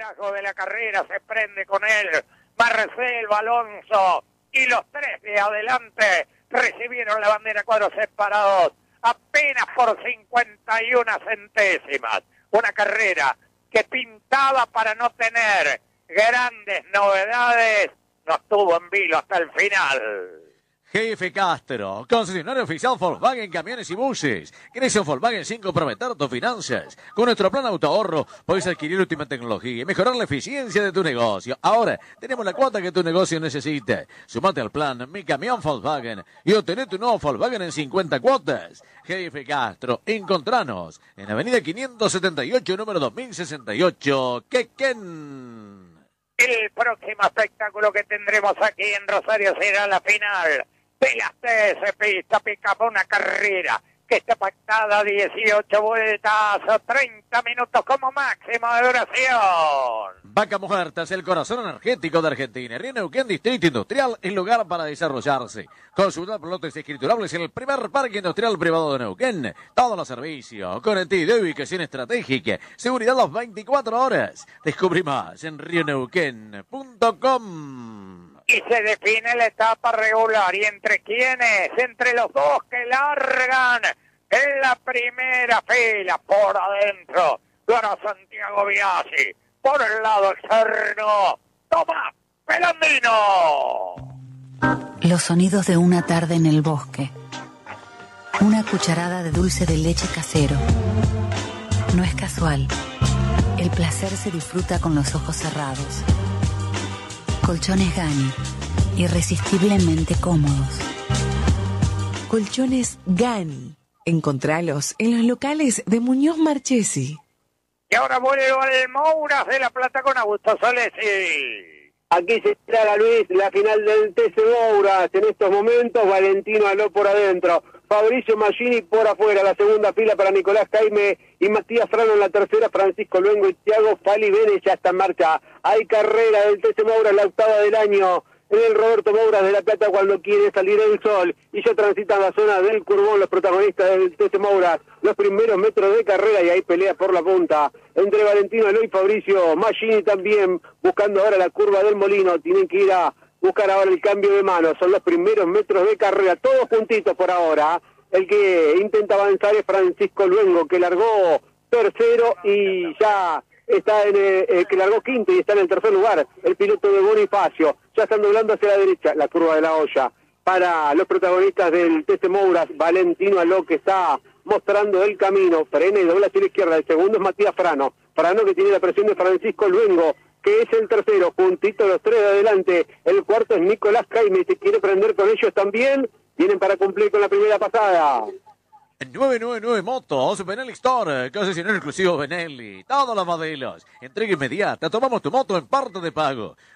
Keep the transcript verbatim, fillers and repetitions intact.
liderazgo de la carrera, se prende con él Marcelo Alonso y los tres de adelante recibieron la bandera cuadros separados apenas por cincuenta y una centésimas. Una carrera que pintaba para no tener grandes novedades, no estuvo en vilo hasta el final. G F Castro, concesionario oficial Volkswagen Camiones y Buses. ¿Querés un Volkswagen sin comprometer tus finanzas? Con nuestro plan autoahorro podés adquirir última tecnología y mejorar la eficiencia de tu negocio. Ahora tenemos la cuota que tu negocio necesita. Sumate al plan Mi Camión Volkswagen y obtené tu nuevo Volkswagen en cincuenta cuotas. G F Castro, encontranos en Avenida quinientos setenta y ocho, número dos mil sesenta y ocho, Quequén. El próximo espectáculo que tendremos aquí en Rosario será la final de las T S Pista Pick-Up, una carrera que está pactada dieciocho vueltas, treinta minutos como máximo de duración. Vaca Muertas, el corazón energético de Argentina. Río Neuquén, Distrito Industrial, el lugar para desarrollarse. Consultar por lotes escriturables en el primer parque industrial privado de Neuquén. Todos los servicios, conectividad y ubicación estratégica. Seguridad las veinticuatro horas. Descubrí más en rio neuquén punto com. Y se define la etapa regular. ¿Y entre quiénes? Entre los dos que largan en la primera fila. Por adentro, Dora Santiago Biasi. Por el lado externo, Tomás Pelandino. Los sonidos de una tarde en el bosque. Una cucharada de dulce de leche casero. No es casual. El placer se disfruta con los ojos cerrados. Colchones Gani, irresistiblemente cómodos. Colchones Gani. Encontralos en los locales de Muñoz Marchesi. Y ahora vuelve al Mouras de La Plata con Augusto Solesi. Aquí se traga Luis, la final del T C Mouras. En estos momentos, Valentino Aló por adentro. Fabricio Maggini por afuera, la segunda fila para Nicolás Jaime y Matías Frano en la tercera, Francisco Luengo y Thiago Fali Vélez ya está en marcha. Hay carrera del T C Mouras, la octava del año, en el Roberto Mouras de La Plata cuando quiere salir el sol, y ya transitan la zona del Curbón los protagonistas del T C Mouras, los primeros metros de carrera, y hay pelea por la punta entre Valentino Aló y Fabricio Maggini también, buscando ahora la curva del Molino. Tienen que ir a buscar ahora el cambio de mano, son los primeros metros de carrera, todos juntitos por ahora. El que intenta avanzar es Francisco Luengo, que largó tercero y ya está en el, eh, que largó quinto y está en el tercer lugar, el piloto de Bonifacio. Ya están doblando hacia la derecha, la curva de la olla, para los protagonistas del T C Mouras. Valentino Aló, que está mostrando el camino, frena y dobla hacia la izquierda. El segundo es Matías Frano, Frano que tiene la presión de Francisco Luengo, que es el tercero, juntito los tres de adelante. El cuarto es Nicolás Jaime, se quiere prender con ellos también. Vienen para cumplir con la primera pasada. nueve nueve nueve Motos, Benelli Store, concesionario exclusivo Benelli. Todos los modelos. Entrega inmediata, tomamos tu moto en parte de pago.